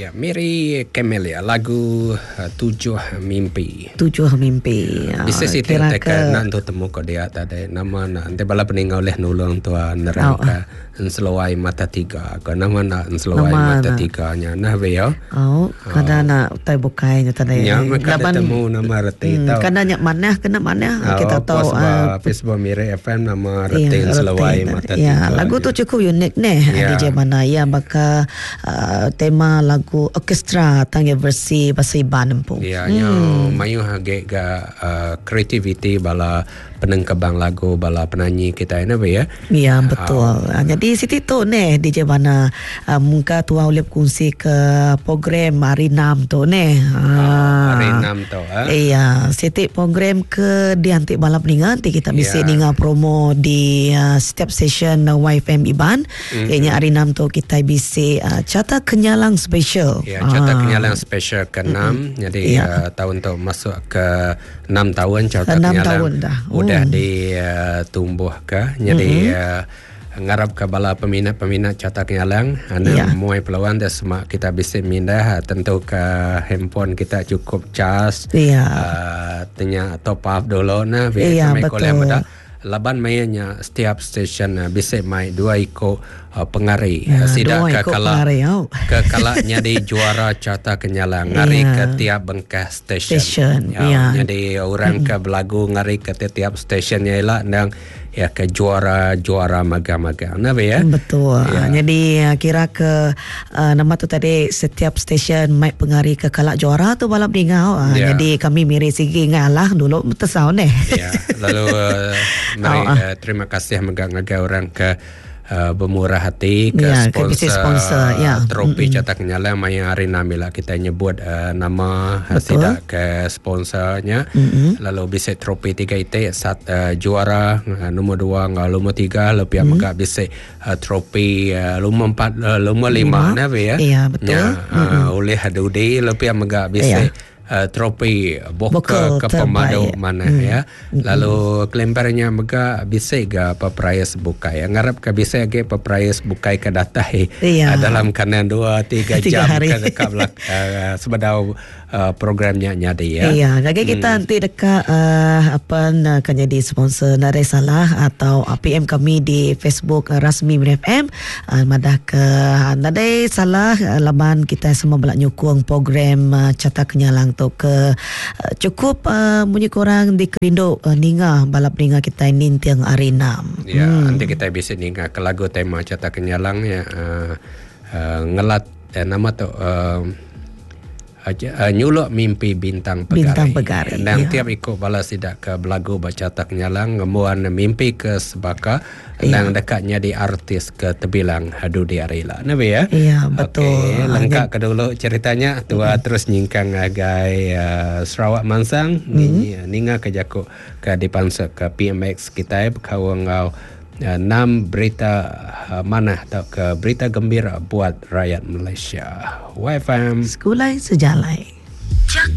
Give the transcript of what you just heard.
Ya, Mary Camelia lagu Tujuh Mimpi. Tujuh Mimpi. Bisa sih tekan nanti temu kau dia tadi nama nanti bala peninggal oleh nulung tua nerangka Enselawai Mata Tiga. Kau nama nak Enselawai Mata Tiganya. Nah beo. Kada nak tay bukainya tadi. Ya, kada temu nama reti tahu. Kada nyak mana kena mana kita tahu. Facebook Mary FM nama reti Enselawai Mata Tiga. Ya, lagu tu cukup unik nih DJ Mana. Ya, maka tema lagu orkestra tangga versi bahasa Iban pun. Ya, yang mayu hage ga creativity bala penengkabang lagu bala penyanyi kita ini ya. Ya, betul. Jadi Siti tu nih DJ Mana muka tua ulip kongsi ke program hari 6 tu nih. Hari 6 tu. Iya, Siti program ke diantik balap ninga nanti kita bisa ninga promo di setiap session YFM Iban. Kayaknya hari 6 tu kita bisa Carta Kenyalang special. Ya, Carta Kenyalang special ke-6. Jadi tahun tu masuk ke 6 tahun Carta Kenyalang. 6 tahun dah. Udah ditumbuh ke. Jadi ngarap ke bala peminat-peminat Carta Kenyalang. Muai pelawan dah semak kita bisa mindah. Tentu ke handphone kita cukup charge. Tanya top up dulu. Betul. Laban mainnya setiap stesen bisa main 2 ikut pengari. Sidak ke kalaknya di juara Carta Kenyalang ngari ke tiap bengkah stesen. Jadi orang ke belagu ngari ke tiap stesennya ialah dan ya ke juara maga-maga. Nah ya. Betul. Jadi kira ke nama tu tadi setiap stesen mic pengari ke kalak juara tu balap dingau. Jadi kami mirip segi ngalah dulu bersau nih. Ya. Lalu terima kasih maga-maga orang ke bermurah hati ke sponsor trofi Carta Kenyalang yang hari namila kita nyebut nama tidak ke sponsornya. Lalu bisa trofi 3 itu juara nombor 2 nombor 3 lebih agak bisa trofi nombor 4 nombor 5 nah ya betul. Oleh hadudi lebih agak bisa trofi bokal ke pemadu mana ya. Lalu kelemparnya mega bisa ga peprize bukai. Ngarap ke bisa ga peprize bukai ke datai dalam kanan 2-3 jam ke dekat sebadau programnya nyadi ya. Iya, lagi kita nanti dekat akan jadi sponsor nare salah atau PM kami di Facebook rasmi Miri FM madah ke nare salah laban kita semua belak nyukung program Carta Kenyalang tu ke cukup bunyi korang di Kerindo ninga balap ninga kita ini tiang hari 6. Ya, nanti kita bisa ninga ke lagu tema Carta Kenyalang ya ngelat nama tu nyuluk mimpi bintang pegari. Dan tiap ikut balas tidak ke belagu Carta Kenyalang ngemuan mimpi ke sebaka dan dekatnya di artis ke tebilang hadu di arila. Nabi ya? Iya, betul. Okay, lengkap ke dulu ceritanya. Tua terus nyingkang agai Sarawak Mansang ninga ke Jaku ke dipansek ke PMX kita berkawang ngau 6 berita mana atau ke berita gembira buat rakyat Malaysia. YFM Sekulai Sejalai.